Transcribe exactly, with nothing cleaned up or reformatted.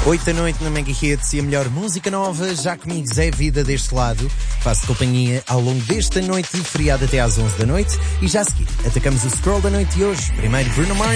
oito da noite na Mega Hits e a melhor música nova, já comigo Zé Vida deste lado. Faço companhia ao longo desta noite, feriado até às onze da noite. E já a seguir, atacamos o scroll da noite de hoje. Primeiro Bruno Mars.